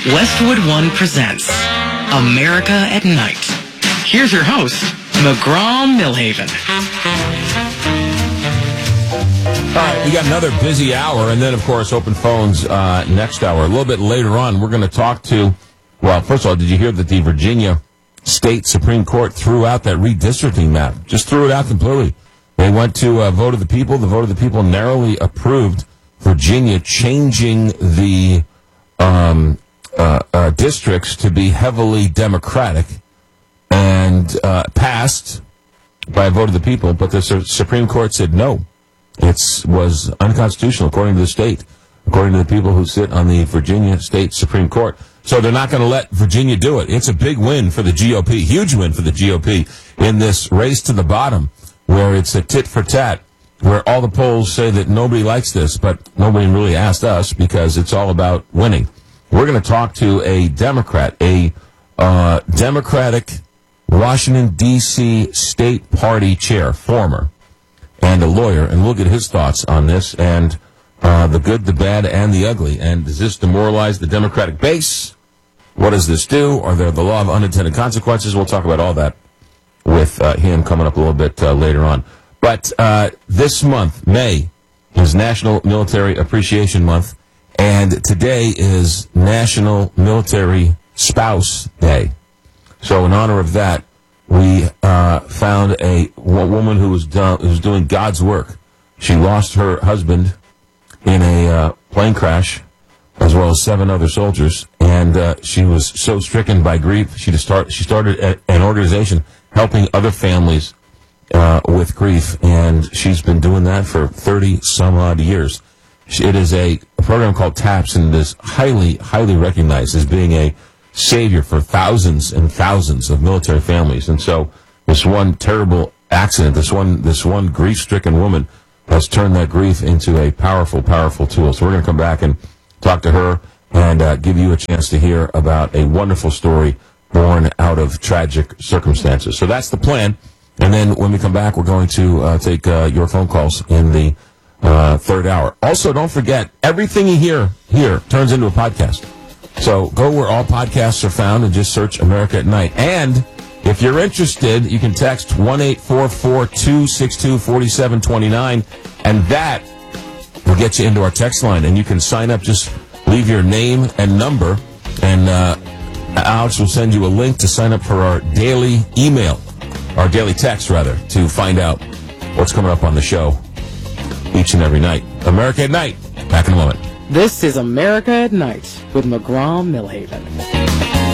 Westwood One presents America at Night. Here's your host, McGraw-Milhaven. All right, we got another busy hour, and then, of course, open phones next hour. A little bit later on, we're going to talk to, well, first of all, did you hear that the Virginia State Supreme Court threw out that redistricting map? Just threw it out completely. They went to a vote of the people. The vote of the people narrowly approved Virginia changing the districts to be heavily Democratic and passed by a vote of the people, but the Supreme Court said no. It was unconstitutional, according to the state, according to the people who sit on the Virginia State Supreme Court. So they're not going to let Virginia do it. It's a big win for the GOP, huge win for the GOP in this race to the bottom, where it's a tit for tat, where all the polls say that nobody likes this, but nobody really asked us because it's all about winning. We're going to talk to a Democrat, a Democratic Washington, D.C. State Party chair, former, and a lawyer, and we'll get his thoughts on this and the good, the bad, and the ugly. And does this demoralize the Democratic base? What does this do? Are there the law of unintended consequences? We'll talk about all that with him coming up a little bit later on. But this month, May, is National Military Appreciation Month, and today is National Military Spouse Day. So in honor of that, we found a woman who was doing God's work. She lost her husband in a plane crash, as well as 7 other soldiers, and she was so stricken by grief, she started an organization helping other families with grief, and she's been doing that for 30-some-odd years. It is a program called TAPS, and it is highly, highly recognized as being a savior for thousands and thousands of military families. And so this one terrible accident, this one grief-stricken woman has turned that grief into a powerful, powerful tool. So we're going to come back and talk to her and give you a chance to hear about a wonderful story born out of tragic circumstances. So that's the plan. And then when we come back, we're going to take your phone calls in the third hour. Also, don't forget, everything you hear here turns into a podcast. So go where all podcasts are found and just search America at Night. And if you're interested, you can text 1-844-262-4729, and that will get you into our text line. And you can sign up, just leave your name and number, and Alex will send you a link to sign up for our daily email, our daily text, rather, to find out what's coming up on the show each and every night. America at Night. Back in a moment. This is America at Night with McGraw-Milhaven.